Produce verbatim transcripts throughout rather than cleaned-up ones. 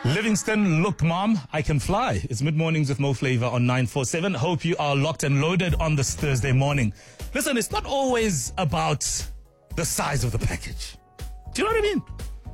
Livingston, look, Mom, I can fly. It's mid-mornings with Mo Flavor on nine four seven. Hope you are locked and loaded on this Thursday morning. Listen, it's not always about the size of the package. Do you know what I mean?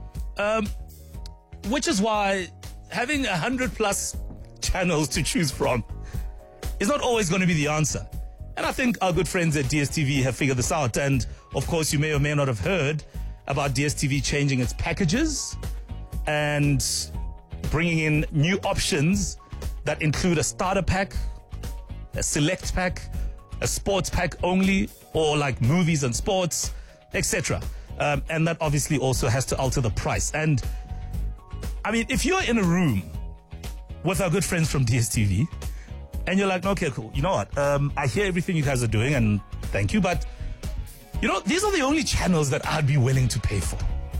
Um, which is why having a hundred plus channels to choose from is not always going to be the answer. And I think our good friends at D S T V have figured this out. And of course, you may or may not have heard about D S T V changing its packages and bringing in new options that include a starter pack, a select pack, a sports pack only, or like movies and sports, et cetera. Um, and that obviously also has to alter the price. And I mean, if you're in a room with our good friends from D S T V and you're like, okay, cool, you know what? Um, I hear everything you guys are doing and thank you, but you know, these are the only channels that I'd be willing to pay for.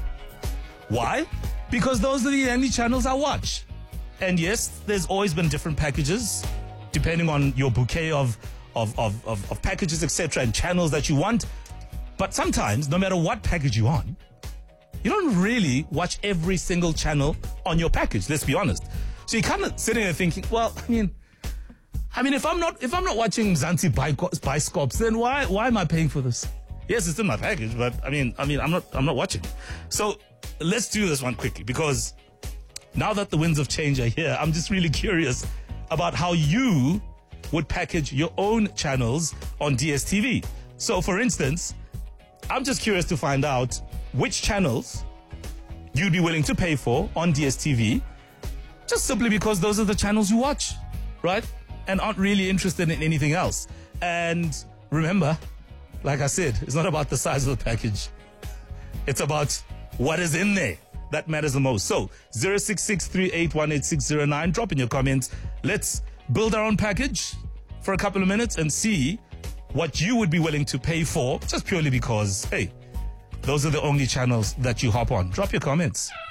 Why? Because those are the only channels I watch. And yes, there's always been different packages depending on your bouquet of, of, of, of, of packages, et cetera, and channels that you want. But sometimes, no matter what package you're on, you don't really watch every single channel on your package, let's be honest. So you're kind of sitting there thinking, well, I mean, I mean, if I'm not, if I'm not watching Mzansi Bioscopes, then why, why am I paying for this? Yes, it's in my package, but I mean, I mean, I'm not, I'm not watching. So let's do this one quickly, because now that the winds of change are here, I'm just really curious about how you would package your own channels on D S T V. So for instance, I'm just curious to find out which channels you'd be willing to pay for on D S T V, just simply because those are the channels you watch, right? And aren't really interested in anything else. And remember, like I said, it's not about the size of the package. It's about what is in there that matters the most. So zero six six three eight one eight six zero nine, drop in your comments. Let's build our own package for a couple of minutes and see what you would be willing to pay for, just purely because, hey, those are the only channels that you hop on. Drop your comments.